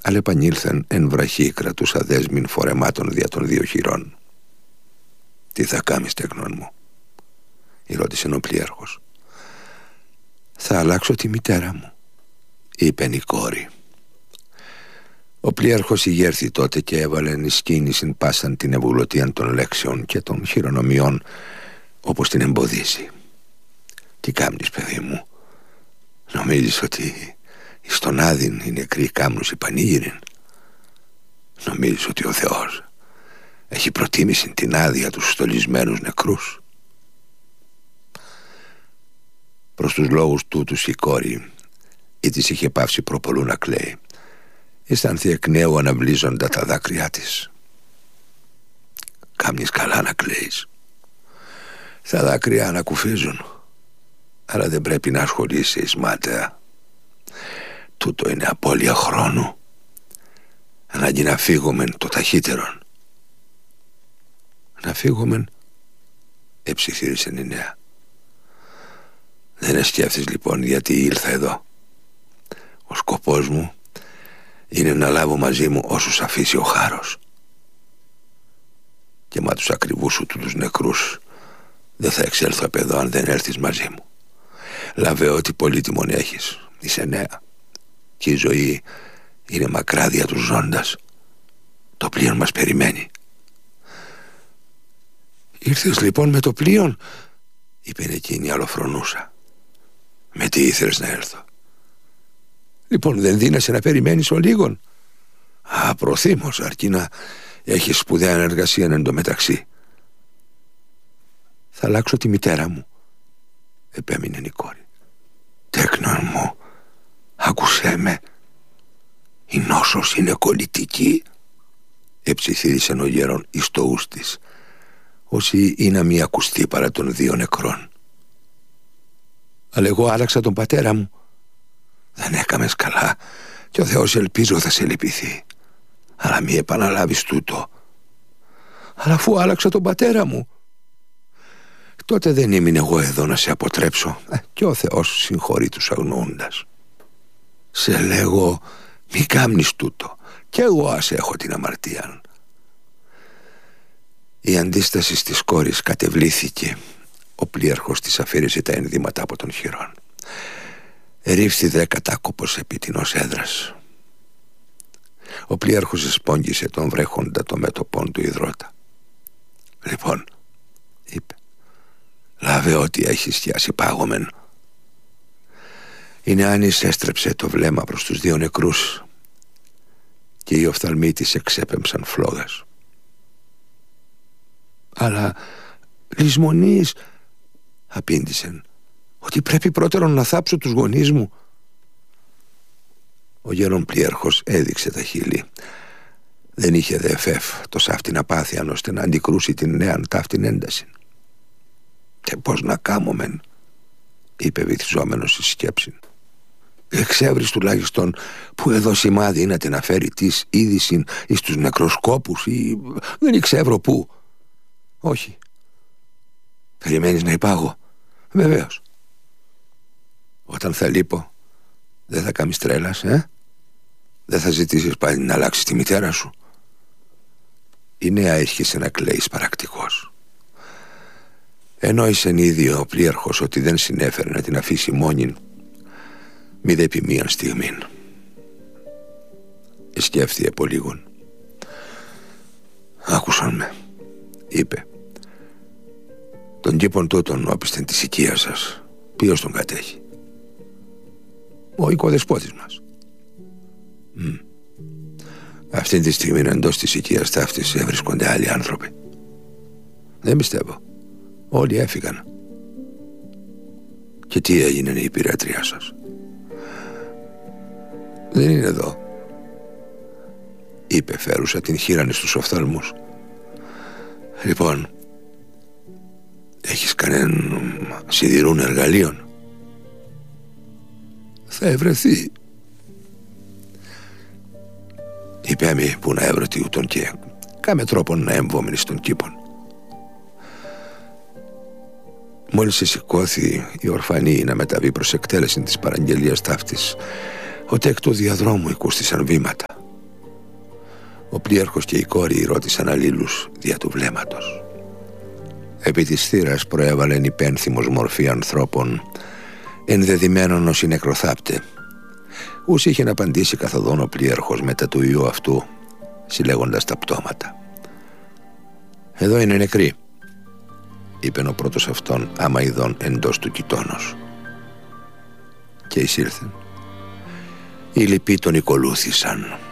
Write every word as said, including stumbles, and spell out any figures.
αλλά επανήλθεν εν βραχή, κρατούσα δέσμην φορεμάτων δια των δύο χειρών. «Τι θα κάμεις, τέκνον μου?» ρώτησε ο πλοίαρχος. «Θα αλλάξω τη μητέρα μου», είπεν η κόρη. Ο πλοίαρχος ηγέρθη τότε και έβαλεν εις κίνησιν πάσαν την ευουλωτίαν των λέξεων και των χειρονομιών, όπως την εμποδίσει. «Τι κάμνεις, παιδί μου? Νομίζεις ότι εις τον Άδην οι νεκροί κάμνους η πανήγυριν? Νομίζεις ότι ο Θεός έχει προτίμηση την άδεια τους στολισμένους νεκρούς?» Προς τους λόγους τούτους η κόρη, ή της είχε πάυσει προπολού να κλαίει, αισθάνθη εκ νέου αναβλύζοντα τα δάκρυά της. «Κάμνεις καλά να κλαίεις. Τα δάκρυα ανακουφίζουν, αλλά δεν πρέπει να ασχολείσαι εις μάταια. Τούτο είναι απώλεια χρόνου. Ανάγκη να φύγομεν το ταχύτερον». «Να φύγομεν?» εψιθύρισε η νέα. «Δεν εσκέφθης λοιπόν γιατί ήλθα εδώ? Ο σκοπός μου είναι να λάβω μαζί μου όσους αφήσει ο χάρος. Και μα τους ακριβούς σου τους νεκρούς δεν θα εξέλθω απ' εδώ αν δεν έρθεις μαζί μου. Λάβε ό,τι πολύτιμον έχεις. Είσαι νέα και η ζωή είναι μακρά δια τους ζώντας. Το πλοίο μας περιμένει». «Ήρθες λοιπόν με το πλοίο?» είπε εκείνη αλλοφρονούσα. «Με τι ήθελες να έρθω? Λοιπόν δεν δίνεσαι να περιμένεις ο λίγον?» «Α, προθύμως, αρκεί να έχεις σπουδαία εργασία εν τω μεταξύ». «Θα αλλάξω τη μητέρα μου», επέμεινε η κόρη. «Τέκνον μου, άκουσέ με. Η νόσος είναι κολλητική», εψιθύρισε ο γέρον εις το ους της, όσοι είναι μη ακουστή παρά των δύο νεκρών. «Αλλά εγώ άλλαξα τον πατέρα μου». «Δεν έκαμες καλά και ο Θεός ελπίζω θα σε λυπηθεί. Αλλά μη επαναλάβεις τούτο». «Αλλά αφού άλλαξα τον πατέρα μου?» «Τότε δεν ήμουν εγώ εδώ να σε αποτρέψω, ε, και ο Θεός συγχωρεί τους αγνοούντας. Σε λέγω μη κάμνεις τούτο, και εγώ ας έχω την αμαρτία». Η αντίσταση της κόρης κατεβλήθηκε. Ο πλοίαρχος της αφαίρεσε τα ενδύματα από των χειρών. Ρίφθη δε κατάκοπος επί τινός έδρας. Ο πλοίαρχος εσπόγγισε τον βρέχοντα το μέτωπον του υδρότα. «Λοιπόν», είπε, «λάβε ό,τι έχεις σκιάσει πάγωμεν». Η νεάνης έστρεψε το βλέμμα προς τους δύο νεκρούς και οι οφθαλμοί της εξέπεμψαν φλόγας. «Αλλά λησμονείς», απήντησεν, «ότι πρέπει πρώτερον να θάψω τους γονείς μου». Ο γέρον πλοίαρχος έδειξε τα χείλη. Δεν είχε δε εφεύ το σάφτην απάθειαν ώστε να αντικρούσει την νέαν ταύτην ένταση. «Και πώς να κάμωμεν», είπε βυθιζόμενος εις σκέψην. «Εξεύρεις τουλάχιστον που εδώ σημάδι είναι να φέρει της είδησιν εις τους νεκροσκόπους ή δεν εξεύρω πού». «Όχι». «Περιμένεις να υπάγω?» «Βεβαίως». «Όταν θα λείπω δεν θα κάνεις τρέλας, ε? Δεν θα ζητήσεις πάλι να αλλάξεις τη μητέρα σου?» Η νέα άρχισε να κλαίει σπαρακτικός. Ενόησεν ήδη ο πλοίαρχος ότι δεν συνέφερε να την αφήσει μόνην, μη δε επί μίαν στιγμήν. Εσκέφθη από λίγον. «Άκουσαν με», είπε. «Τον κήπον τούτον όπισθεν της οικίας σας, ποιος τον κατέχει?» «Ο οικοδεσπότης μας». Μ. Αυτή τη στιγμή εντός της οικίας ταύτης βρίσκονται άλλοι άνθρωποι?» «Δεν πιστεύω. Όλοι έφυγαν». «Και τι έγινε η υπηρέτριά σας?» «Δεν είναι εδώ», είπε φέρουσα την χείρανη στους οφθαλμούς. «Λοιπόν, έχεις κανέναν σιδηρούν εργαλείων?» «Θα ευρεθεί». «Είπέμι που να έβρωτη ούτων και κάμε τρόπον να έμβομεν στον κήπον». Μόλις σηκώθη η ορφανή να μεταβεί προς εκτέλεση της παραγγελίας ταύτης, ότι εκ του διαδρόμου οικούστησαν βήματα. Ο πλοίαρχος και η κόρη ρώτησαν αλλήλους δια του βλέμματος. Επί της θύρας προέβαλεν υπένθυμος μορφή ανθρώπων, ενδεδειμένων ως οι νεκροθάπτε. Ούς είχε να απαντήσει καθοδόν ο πλοίαρχος μετά του ιού αυτού, συλλέγοντας τα πτώματα. «Εδώ είναι νεκροί», είπεν ο πρώτος αυτόν άμα ειδών εντός του κοιτώνος. Και εισήλθεν. Οι λοιποί τον οικολούθησαν.